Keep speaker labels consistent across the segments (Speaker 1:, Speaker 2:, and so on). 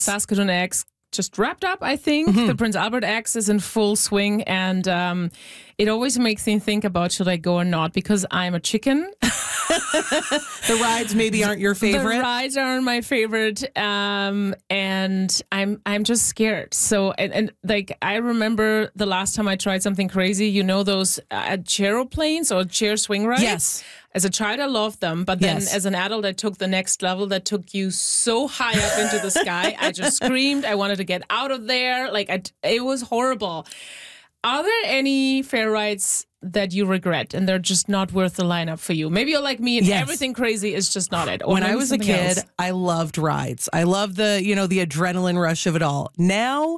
Speaker 1: Saskatoon X just wrapped up, I think. The Prince Albert X is in full swing, and it always makes me think about should I go or not, because I'm a chicken.
Speaker 2: The rides maybe aren't your favorite.
Speaker 1: The rides aren't my favorite, and I'm just scared. So and like I remember the last time I tried something crazy. You know those chairplanes or chair swing rides?
Speaker 2: Yes.
Speaker 1: As a child, I loved them, but then
Speaker 2: Yes.
Speaker 1: as an adult, I took the next level that took you so high up into the sky. I just screamed. I wanted to get out of there. Like it was horrible. Are there any fair rides that you regret and they're just not worth the lineup for you? Maybe you're like me and
Speaker 2: Yes.
Speaker 1: everything crazy is just not it. Or
Speaker 2: When I
Speaker 1: maybe
Speaker 2: was a
Speaker 1: something
Speaker 2: kid,
Speaker 1: else.
Speaker 2: I loved rides. I loved the adrenaline rush of it all. Now,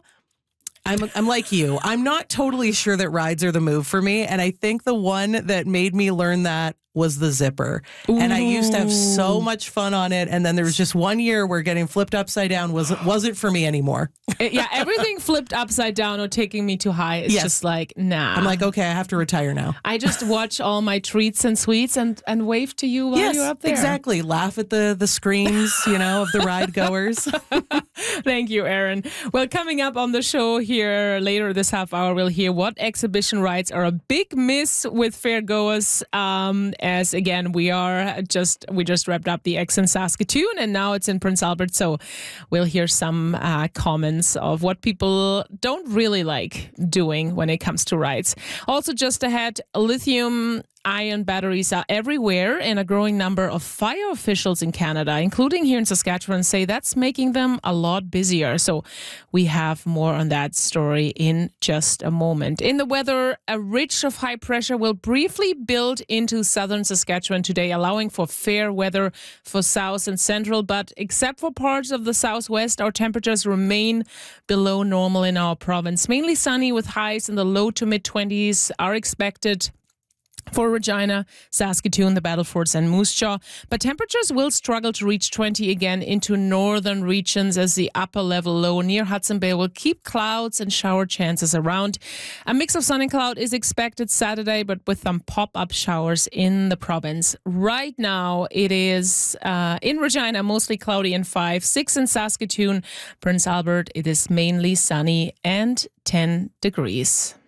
Speaker 2: I'm like you. I'm not totally sure that rides are the move for me. And I think the one that made me learn that was the zipper. And I used to have so much fun on it. And then there was just one year where getting flipped upside down wasn't for me anymore.
Speaker 1: Yeah, everything flipped upside down or taking me too high is
Speaker 2: Yes.
Speaker 1: just like, nah.
Speaker 2: I'm like, okay, I have to retire now.
Speaker 1: I just watch all my treats and sweets and wave to you while you're up there.
Speaker 2: Exactly. Laugh at the screams, of the ride goers.
Speaker 1: Thank you, Aaron. Well, coming up on the show here later this half hour, we'll hear what exhibition rides are a big miss with fairgoers. As again, we just wrapped up the X in Saskatoon, and now it's in Prince Albert. So we'll hear some comments of what people don't really like doing when it comes to rides. Also, just ahead, lithium-ion batteries are everywhere, and a growing number of fire officials in Canada, including here in Saskatchewan, say that's making them a lot busier. So we have more on that story in just a moment. In the weather, a ridge of high pressure will briefly build into southern Saskatchewan today, allowing for fair weather for south and central. But except for parts of the southwest, our temperatures remain below normal in our province. Mainly sunny with highs in the low to mid-20s are expected for Regina, Saskatoon, the Battlefords, and Moose Jaw. But temperatures will struggle to reach 20 again into northern regions as the upper level low near Hudson Bay will keep clouds and shower chances around. A mix of sun and cloud is expected Saturday, but with some pop-up showers in the province. Right now, it is in Regina, mostly cloudy and 5, 6 in Saskatoon. Prince Albert, it is mainly sunny and 10 degrees.